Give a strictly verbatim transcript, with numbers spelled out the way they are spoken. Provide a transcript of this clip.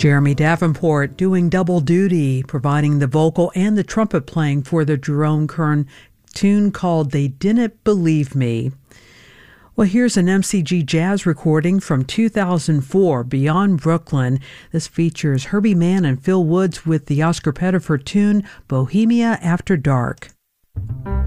Jeremy Davenport doing double duty, providing the vocal and the trumpet playing for the Jerome Kern tune called They Didn't Believe Me. Well, here's an M C G jazz recording from two thousand four, Beyond Brooklyn. This features Herbie Mann and Phil Woods with the Oscar Pettiford tune, Bohemia After Dark.